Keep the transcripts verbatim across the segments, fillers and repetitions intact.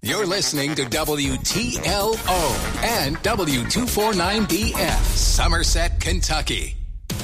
You're listening to W T L O and W two forty-nine B F, Somerset, Kentucky.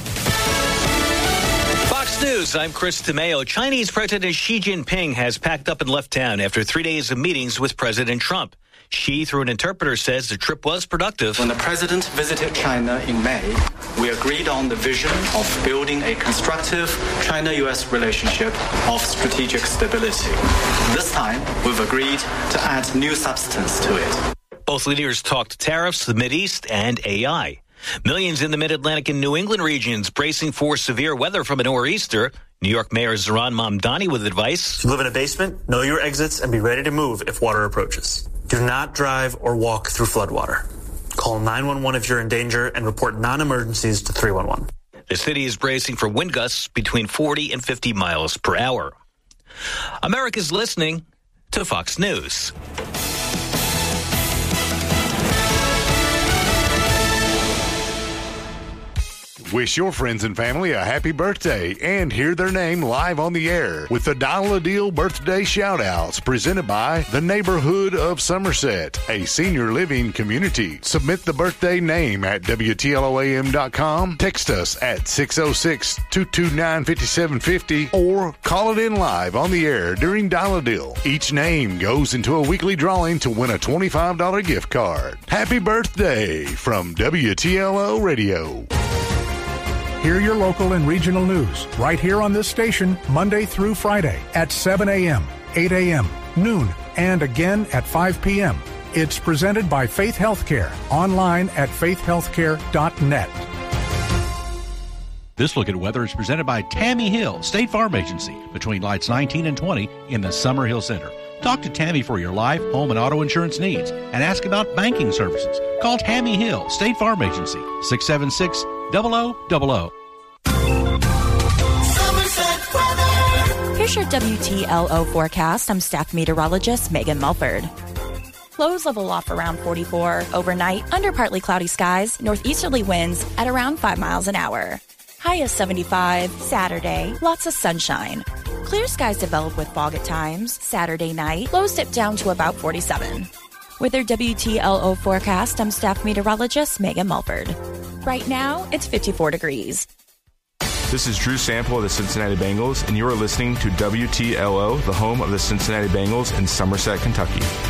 Fox News, I'm Chris DeMeo. Chinese President Xi Jinping has packed up and left town after three days of meetings with President Trump. Xi, through an interpreter, says the trip was productive. When the president visited China in May, we agreed on the vision of building a constructive China-U S relationship of strategic stability. This time, we've agreed to add new substance to it. Both leaders talked tariffs, the Mideast, and A I. Millions in the Mid-Atlantic and New England regions bracing for severe weather from a nor'easter. New York Mayor Zohran Mamdani with advice. If you live in a basement, know your exits and be ready to move if water approaches. Do not drive or walk through floodwater. Call nine one one if you're in danger and report non-emergencies to three one one. The city is bracing for wind gusts between forty and fifty miles per hour. America's listening to Fox News. Wish your friends and family a happy birthday and hear their name live on the air with the Dial a Deal birthday shout-outs presented by the Neighborhood of Somerset, a senior living community. Submit the birthday name at W T L O A M dot com, text us at six oh six, two two nine, five seven five oh, or call it in live on the air during Dial a Deal. Each name goes into a weekly drawing to win a twenty-five dollars gift card. Happy birthday from W T L O Radio. Hear your local and regional news right here on this station Monday through Friday at seven a.m., eight a.m., noon, and again at five p.m. It's presented by Faith Healthcare, online at faith healthcare dot net. This look at weather is presented by Tammy Hill, State Farm Agency, between lights nineteen and twenty in the Summer Hill Center. Talk to Tammy for your life, home, and auto insurance needs and ask about banking services. Call Tammy Hill, State Farm Agency, six seven six, zero zero zero zero. Here's your W T L O forecast. I'm staff meteorologist Megan Mulford. Lows level off around forty-four. Overnight, under partly cloudy skies, northeasterly winds at around five miles an hour. High is seventy-five. Saturday, lots of sunshine. Clear skies develop with fog at times. Saturday night, lows dip down to about forty-seven. With your W T L O forecast, I'm staff meteorologist Megan Mulford. Right now, it's fifty-four degrees. This is Drew Sample of the Cincinnati Bengals, and you are listening to W T L O, the home of the Cincinnati Bengals in Somerset, Kentucky.